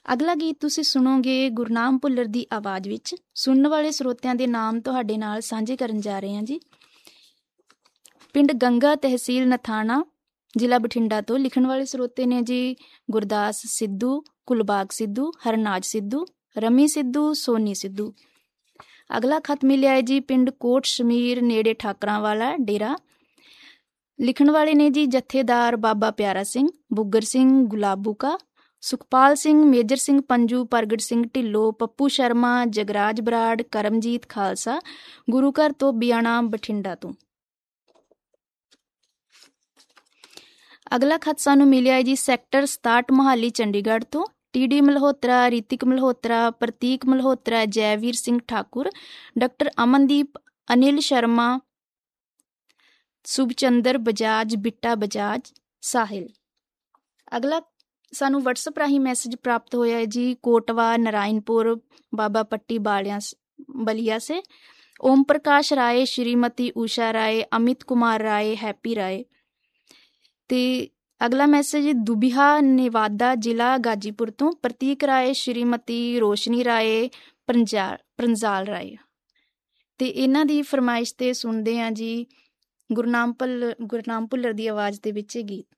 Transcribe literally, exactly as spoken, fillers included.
ਅਗਲਾ ਗੀਤ ਤੁਸੀਂ ਸੁਣੋਗੇ ਗੁਰਨਾਮ ਭੁੱਲਰ ਦੀ ਆਵਾਜ਼ ਵਿੱਚ। ਸੁਣਨ ਵਾਲੇ ਸਰੋਤਿਆਂ ਦੇ ਨਾਮ ਤੁਹਾਡੇ ਨਾਲ ਸਾਂਝੇ ਕਰਨ ਜਾ ਰਹੇ ਹਾਂ ਜੀ। ਪਿੰਡ ਗੰਗਾ, ਤਹਿਸੀਲ ਨਥਾਣਾ, ਜ਼ਿਲ੍ਹਾ ਬਠਿੰਡਾ ਤੋਂ ਲਿਖਣ ਵਾਲੇ ਸਰੋਤੇ ਨੇ ਜੀ ਗੁਰਦਾਸ ਸਿੱਧੂ, ਕੁਲਬਾਗ ਸਿੱਧੂ, ਹਰਨਾਜ ਸਿੱਧੂ, ਰਮੀ ਸਿੱਧੂ, ਸੋਨੀ ਸਿੱਧੂ। ਅਗਲਾ ਖਤ ਮਿਲਿਆ ਹੈ ਜੀ ਪਿੰਡ ਕੋਟ ਸ਼ਮੀਰ, ਨੇੜੇ ਠਾਕਰਾਂ ਵਾਲਾ ਡੇਰਾ। ਲਿਖਣ ਵਾਲੇ ਨੇ ਜੀ ਜਥੇਦਾਰ ਬਾਬਾ ਪਿਆਰਾ ਸਿੰਘ, ਬੁੱਗਰ ਸਿੰਘ ਗੁਲਾਬੂਕਾ, ਸੁਖਪਾਲ ਸਿੰਘ, ਮੇਜਰ ਸਿੰਘ ਪੰਜੂ, ਪ੍ਰਗਟ ਸਿੰਘ ਢਿੱਲੋਂ, ਪੱਪੂ ਸ਼ਰਮਾ, ਜਗਰਾਜ ਬਰਾੜ, ਕਰਮਜੀਤ ਖਾਲਸਾ, ਗੁਰੂ ਘਰ ਤੋਂ ਬਿਆਣਾ ਬਠਿੰਡਾ ਤੋਂ। ਅਗਲਾ ਖਤ ਸਾਨੂੰ ਮਿਲਿਆ ਹੈ ਜੀ ਸੈਕਟਰ ਸਤਾਹਠ ਮੋਹਾਲੀ ਚੰਡੀਗੜ੍ਹ ਤੋਂ। ਟੀ ਡੀ ਮਲਹੋਤਰਾ, ਰੀਤਿਕ ਮਲਹੋਤਰਾ, ਪ੍ਰਤੀਕ ਮਲਹੋਤਰਾ, ਜੈਵੀਰ ਸਿੰਘ ਠਾਕੁਰ, ਡਾਕਟਰ ਅਮਨਦੀਪ, ਅਨਿਲ ਸ਼ਰਮਾ, ਸੁਭਚੰਦਰ ਬਜਾਜ, ਬਿੱਟਾ ਬਜਾਜ, ਸਾਹਿਲ। ਅਗਲਾ ਸਾਨੂੰ ਵਟਸਐਪ ਰਾਹੀਂ ਮੈਸੇਜ ਪ੍ਰਾਪਤ ਹੋਇਆ ਹੈ ਜੀ ਕੋਟਵਾ, ਨਾਰਾਇਣਪੁਰ, ਬਾਬਾ ਪੱਟੀ ਬਾਲਿਆ ਬਲੀਆ ਸੇ। ਓਮ ਪ੍ਰਕਾਸ਼ ਰਾਏ, ਸ਼੍ਰੀਮਤੀ ਊਸ਼ਾ ਰਾਏ, ਅਮਿਤ ਕੁਮਾਰ ਰਾਏ, ਹੈਪੀ ਰਾਏ। ਤੇ ਅਗਲਾ ਮੈਸੇਜ ਦੁਬਿਹਾ, ਨੇਵਾਦਾ, ਜ਼ਿਲ੍ਹਾ ਗਾਜੀਪੁਰ ਤੋਂ। ਪ੍ਰਤੀਕ ਰਾਏ, ਸ਼੍ਰੀਮਤੀ ਰੋਸ਼ਨੀ ਰਾਏ, ਪ੍ਰੰਜਾ ਪ੍ਰੰਜਾਲ ਰਾਏ। ਤੇ ਇਹਨਾਂ ਦੀ ਫਰਮਾਇਸ਼ ਤੇ ਸੁਣਦੇ ਹਾਂ ਜੀ ਗੁਰਨਾਮ ਭੁੱਲ ਗੁਰਨਾਮ ਭੁੱਲਰ ਦੀ ਆਵਾਜ਼ ਦੇ ਵਿੱਚ ਇਹ ਗੀਤ।